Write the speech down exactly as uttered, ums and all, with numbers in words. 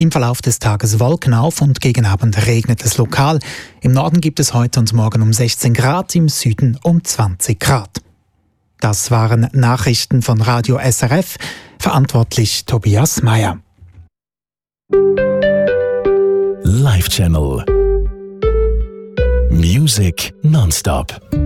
Im Verlauf des Tages Wolken auf und gegen Abend regnet es lokal. Im Norden gibt es heute und morgen um sechzehn Grad, im Süden um zwanzig Grad. Das waren Nachrichten von Radio S R F, verantwortlich Tobias Meyer. Live Channel. Music nonstop.